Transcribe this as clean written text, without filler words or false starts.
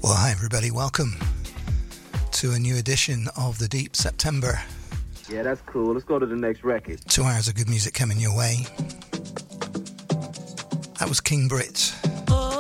Well, hi everybody, welcome to a new edition of The Deep September. Yeah, that's cool. Let's go to the next record. 2 hours of good music coming your way. That was King Brit